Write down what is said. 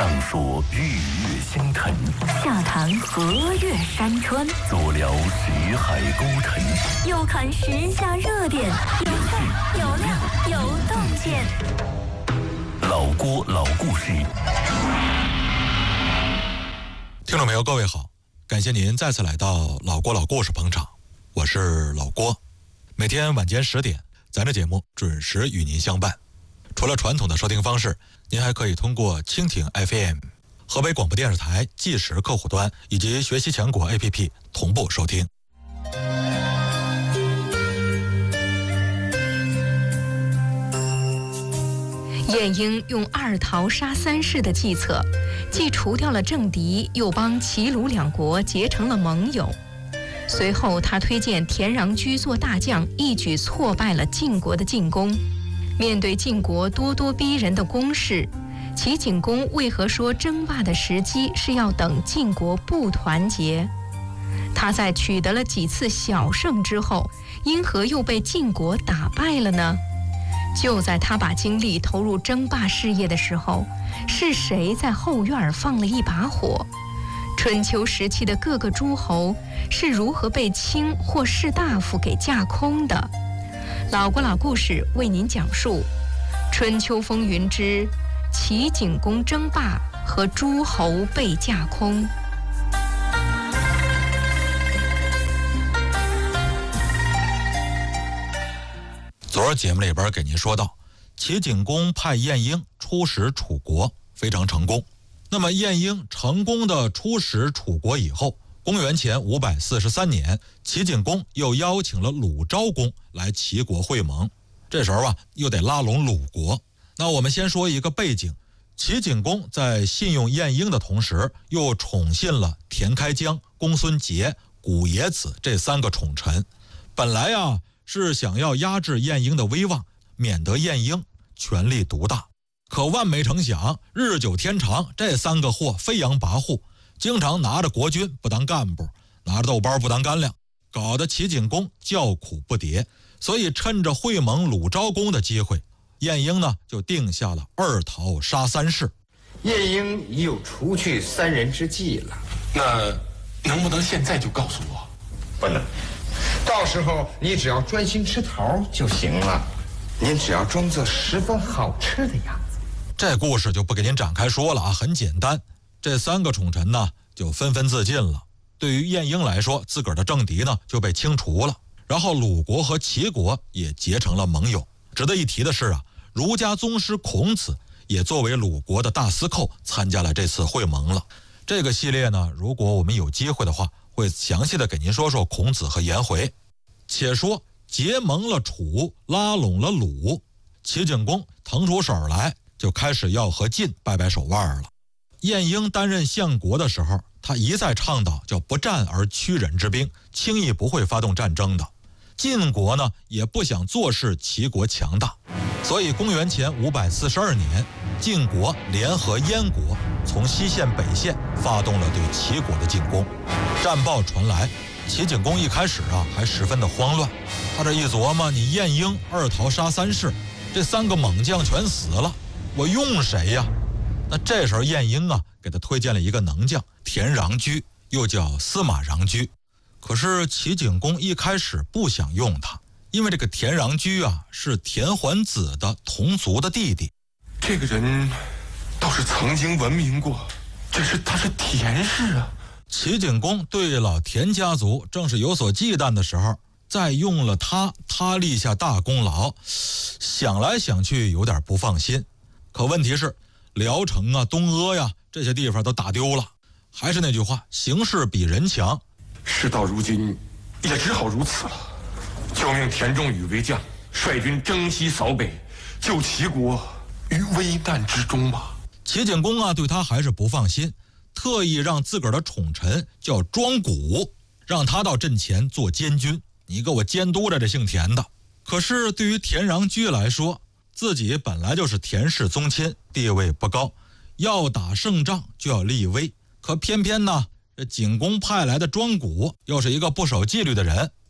上说日月星辰， 下谈河岳山川， 左聊识海沟沉， 右看时下热点，有趣有料有洞见。 老郭老故事。 听众朋友各位好，感谢您再次来到老郭老故事捧场，我是老郭。每天晚间10点，咱这节目准时与您相伴。除了传统的收听方式，您还可以通过蜻蜓 FM、河北广播电视台即时客户端以及学习强国 APP 同步收听。 晏婴用2桃杀3士的计策，既除掉了政敌，又帮齐鲁两国结成了盟友。随后他推荐田穰苴做大将，一举挫败了晋国的进攻。面对晋国咄咄逼人的攻势，齐景公为何说争霸的时机是要等晋国不团结？他在取得了几次小胜之后，因何又被晋国打败了呢？就在他把精力投入争霸事业的时候，是谁在后院放了一把火？春秋时期的各个诸侯是如何被卿或士大夫给架空的？老郭老故事为您讲述春秋风云之齐景公争霸和诸侯被架空。 昨儿节目里边给您说到，齐景公派晏婴出使楚国，非常成功。那么晏婴成功的出使楚国以后，公元前543年，齐景公又邀请了鲁昭公来齐国会盟。这时候又得拉拢鲁国。那我们先说一个背景，齐景公在信用晏婴的同时，又宠信了田开疆、公孙捷、古冶子这3个宠臣。本来是想要压制晏婴的威望，免得晏婴权力独大。可万没成想，日久天长，这3个货飞扬跋扈，经常拿着国君不当干部，拿着豆包不当干粮，搞得齐景公叫苦不迭。所以趁着会盟鲁昭公的机会，晏婴呢就定下了2桃杀3士。 晏婴已有除去3人之计了， 那能不能现在就告诉我？ 不能，到时候你只要专心吃桃就行了。您只要装作十分好吃的样子。 这故事就不给您展开说了很简单。这3个宠臣呢就纷纷自尽了。对于晏婴来说，自个儿的政敌呢就被清除了。然后鲁国和齐国也结成了盟友。值得一提的是儒家宗师孔子也作为鲁国的大司寇参加了这次会盟了。这个系列呢，如果我们有机会的话，会详细的给您说说孔子和颜回。且说结盟了楚，拉拢了鲁，齐景公腾出手来，就开始要和晋掰掰手腕了。晏婴担任相国的时候，他一再倡导叫不战而屈人之兵，轻易不会发动战争的。晋国呢也不想坐视齐国强大，所以公元前542年，晋国联合燕国从西线北线发动了对齐国的进攻。战报传来，齐景公一开始还十分的慌乱。他这一琢磨，你晏婴2桃杀3士，这3个猛将全死了，我用谁呀？那这时候晏婴给他推荐了一个能将田穰苴，又叫司马穰苴。可是齐景公一开始不想用他，因为这个田穰苴是田桓子的同族的弟弟。 这个人倒是曾经闻名过，他是田氏啊。 齐景公对老田家族正是有所忌惮的时候，再用了他立下大功劳，想来想去有点不放心。可问题是聊城东阿这些地方都打丢了。还是那句话，形势比人强。 事到如今也只好如此了，就命田仲宇为将，率军征西扫北，救齐国于危难之中吧。 齐景公对他还是不放心，特意让自个儿的宠臣叫庄古，让他到阵前做监军，你给我监督着这姓田的。可是对于田穰苴来说，自己本来就是田氏宗亲，地位不高，要打胜仗就要立威。可偏偏这景公派来的庄古又是一个不守纪律的人，